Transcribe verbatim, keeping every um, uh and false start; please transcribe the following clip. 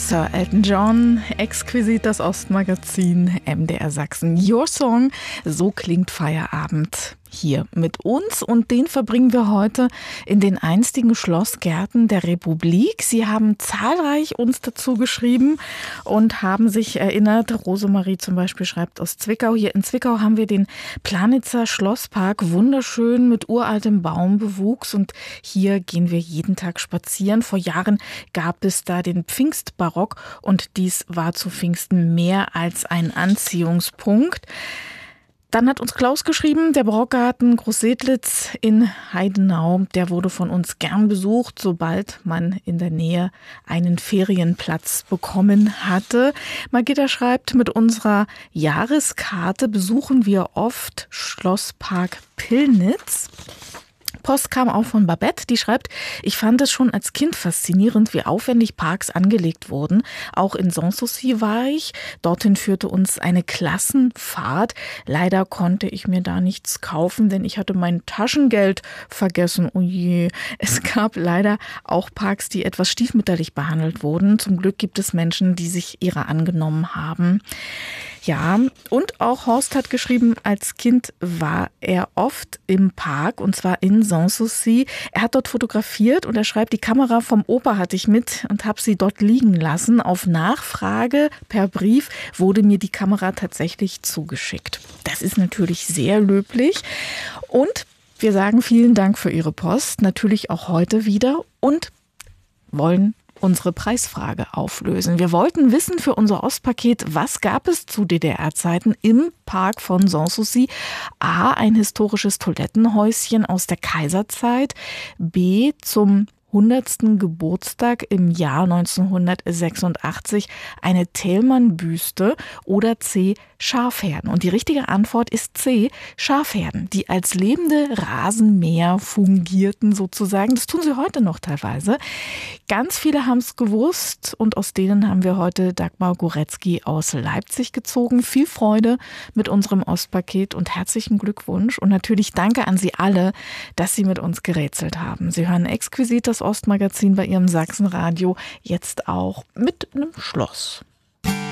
Sir Elton John, exquisit das Ostmagazin, M D R Sachsen. Your Song, so klingt Feierabend hier mit uns, und den verbringen wir heute in den einstigen Schlossgärten der Republik. Sie haben zahlreich uns dazu geschrieben und haben sich erinnert. Rosemarie zum Beispiel schreibt aus Zwickau. Hier in Zwickau haben wir den Planitzer Schlosspark, wunderschön mit uraltem Baumbewuchs, und hier gehen wir jeden Tag spazieren. Vor Jahren gab es da den Pfingstbarock, und dies war zu Pfingsten mehr als ein Anziehungspunkt. Dann hat uns Klaus geschrieben, der Barockgarten Großsedlitz in Heidenau, der wurde von uns gern besucht, sobald man in der Nähe einen Ferienplatz bekommen hatte. Margitta schreibt, mit unserer Jahreskarte besuchen wir oft Schlosspark Pillnitz. Post kam auch von Babette, die schreibt, ich fand es schon als Kind faszinierend, wie aufwendig Parks angelegt wurden. Auch in Sanssouci war ich. Dorthin führte uns eine Klassenfahrt. Leider konnte ich mir da nichts kaufen, denn ich hatte mein Taschengeld vergessen. Oh je. Es gab leider auch Parks, die etwas stiefmütterlich behandelt wurden. Zum Glück gibt es Menschen, die sich ihrer angenommen haben. Ja, und auch Horst hat geschrieben, als Kind war er oft im Park, und zwar in Sanssouci. Er hat dort fotografiert, und er schreibt, die Kamera vom Opa hatte ich mit und habe sie dort liegen lassen. Auf Nachfrage per Brief wurde mir die Kamera tatsächlich zugeschickt. Das ist natürlich sehr löblich, und wir sagen vielen Dank für Ihre Post, natürlich auch heute wieder, und wollen unsere Preisfrage auflösen. Wir wollten wissen für unser Ostpaket, was gab es zu D D R-Zeiten im Park von Sanssouci? A, ein historisches Toilettenhäuschen aus der Kaiserzeit. B, zum hundertsten Geburtstag im Jahr neunzehnhundertsechsundachtzig eine Thälmann-Büste. Oder C, Schafherden. Und die richtige Antwort ist C, Schafherden, die als lebende Rasenmäher fungierten sozusagen. Das tun sie heute noch teilweise. Ganz viele haben es gewusst, und aus denen haben wir heute Dagmar Goretzky aus Leipzig gezogen. Viel Freude mit unserem Ostpaket und herzlichen Glückwunsch. Und natürlich danke an Sie alle, dass Sie mit uns gerätselt haben. Sie hören exquisit das Ostmagazin bei Ihrem Sachsenradio, jetzt auch mit einem Schloss.